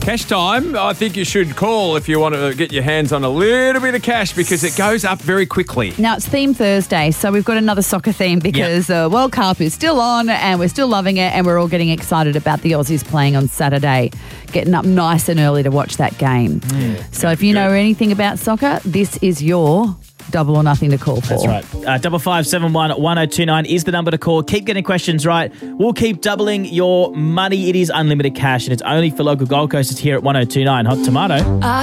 cash time, I think you should call if you want to get your hands on a little bit of cash because it goes up very quickly. Now, it's Theme Thursday, so we've got another soccer theme because the World Cup is still on and we're still loving it and we're all getting excited about the Aussies playing on Saturday, getting up nice and early to watch that game. So if you know anything about soccer, this is your double or nothing to call for. That's right. 5571 1029 is the number to call. Keep getting questions right. We'll keep doubling your money. It is unlimited cash and it's only for local Gold Coast. It's here at 1029 Hot Tomato.